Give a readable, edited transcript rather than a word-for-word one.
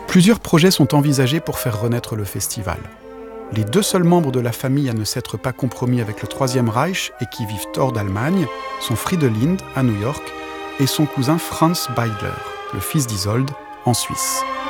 Plusieurs projets sont envisagés pour faire renaître le festival. Les 2 seuls membres de la famille à ne s'être pas compromis avec le Troisième Reich et qui vivent hors d'Allemagne sont Fridelind, à New York, et son cousin Franz Beidler, le fils d'Isolde, en Suisse.